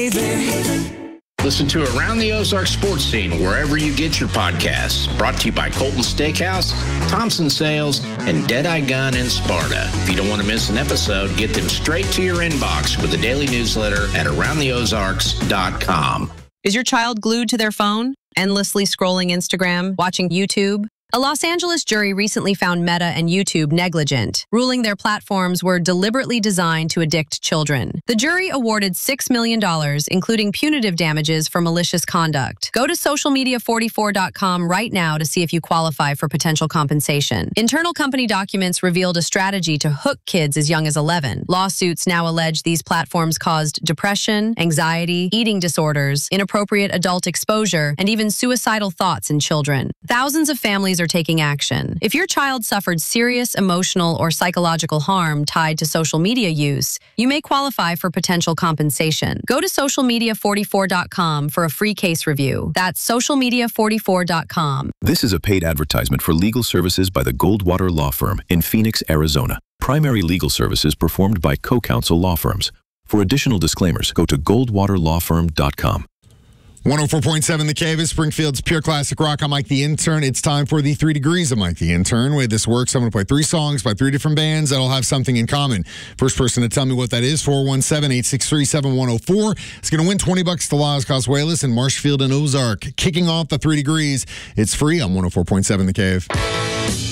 Listen to Around the Ozark Sports Scene wherever you get your podcasts. Brought to you by Colton Steakhouse, Thompson Sales, and Deadeye Gun in Sparta. If you don't want to miss an episode, get them straight to your inbox with a daily newsletter at AroundTheOzarks.com. Is your child glued to their phone, endlessly scrolling Instagram, watching YouTube? A Los Angeles jury recently found Meta and YouTube negligent, ruling their platforms were deliberately designed to addict children. The jury awarded $6 million, including punitive damages for malicious conduct. Go to socialmedia44.com right now to see if you qualify for potential compensation. Internal company documents revealed a strategy to hook kids as young as 11. Lawsuits now allege these platforms caused depression, anxiety, eating disorders, inappropriate adult exposure, and even suicidal thoughts in children. Thousands of families are taking action. If your child suffered serious emotional or psychological harm tied to social media use, you may qualify for potential compensation. Go to socialmedia44.com for a free case review. That's socialmedia44.com. This is a paid advertisement for legal services by the Goldwater Law Firm in Phoenix, Arizona. Primary legal services performed by co-counsel law firms. For additional disclaimers, go to goldwaterlawfirm.com. 104.7 The Cave is Springfield's Pure Classic Rock. I'm Mike the Intern. It's time for the 3 Degrees of Mike the Intern. The way this works, I'm going to play 3 songs by 3 different bands that'll have something in common. First person to tell me what that is, 417-863-7104. It's going to win $20 to Las Casuelas in Marshfield and Ozark. Kicking off the 3 Degrees. It's free on 104.7 The Cave.